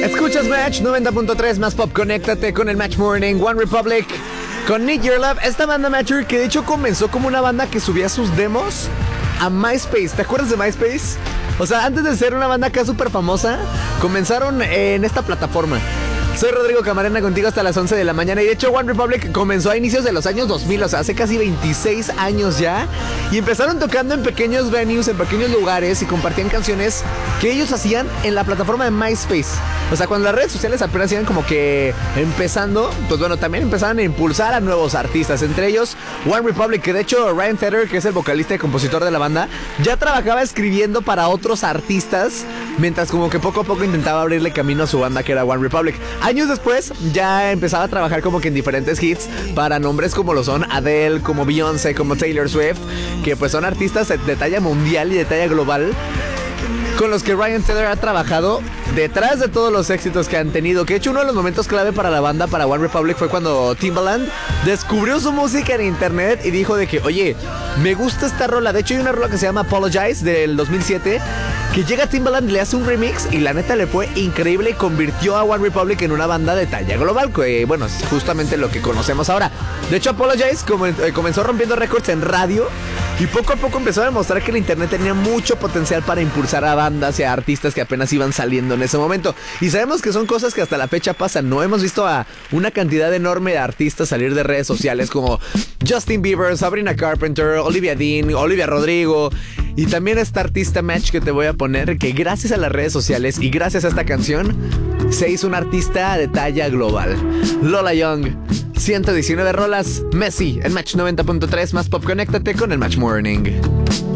Escuchas Match 90.3 más pop. Conéctate con el Match Morning. One Republic con Need Your Love. Esta banda Matcher que de hecho comenzó como una banda que subía sus demos a MySpace. ¿Te acuerdas de MySpace? O sea, antes de ser una banda acá súper famosa, comenzaron en esta plataforma. Soy Rodrigo Camarena, contigo hasta las 11 de la mañana. Y de hecho One Republic comenzó a inicios de los años 2000, o sea, hace casi 26 años ya. Y empezaron tocando en pequeños venues, en pequeños lugares, y compartían canciones que ellos hacían en la plataforma de MySpace. O sea, cuando las redes sociales apenas iban como que empezando, pues bueno, también empezaban a impulsar a nuevos artistas. Entre ellos One Republic, que de hecho Ryan Tedder, que es el vocalista y compositor de la banda, ya trabajaba escribiendo para otros artistas, mientras como que poco a poco intentaba abrirle camino a su banda, que era One Republic. Años después ya empezaba a trabajar como que en diferentes hits para nombres como lo son Adele, como Beyoncé, como Taylor Swift, que pues son artistas de talla mundial y de talla global, con los que Ryan Tedder ha trabajado detrás de todos los éxitos que han tenido. Que de hecho uno de los momentos clave para la banda, para One Republic, fue cuando Timbaland descubrió su música en internet y dijo de que, oye, me gusta esta rola. De hecho hay una rola que se llama Apologize del 2007, que llega Timbaland y le hace un remix y la neta le fue increíble y convirtió a One Republic en una banda de talla global, que bueno, es justamente lo que conocemos ahora. De hecho Apologize comenzó rompiendo récords en radio y poco a poco empezó a demostrar que el internet tenía mucho potencial para impulsar a bandas y a artistas que apenas iban saliendo en ese momento. Y sabemos que son cosas que hasta la fecha pasan, ¿no? Hemos visto a una cantidad enorme de artistas salir de redes sociales como Justin Bieber, Sabrina Carpenter, Olivia Dean, Olivia Rodrigo. Y también esta artista Match que te voy a poner, que gracias a las redes sociales y gracias a esta canción se hizo un artista de talla global. Lola Young, 119 rolas, Messi en Match 90.3 más pop. Conéctate con el Match Morning.